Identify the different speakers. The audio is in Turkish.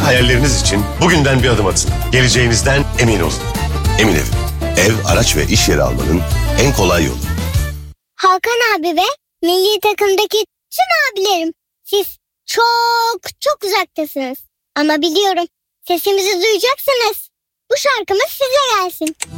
Speaker 1: hayalleriniz için bugünden bir adım atın. Geleceğinizden emin olun. Emin Ev. Ev, araç ve iş yeri almanın en kolay yolu.
Speaker 2: Hakan abi ve milli takımdaki tüm abilerim, siz çok çok uzaktasınız. Ama biliyorum, sesimizi duyacaksınız. Bu şarkımız size gelsin.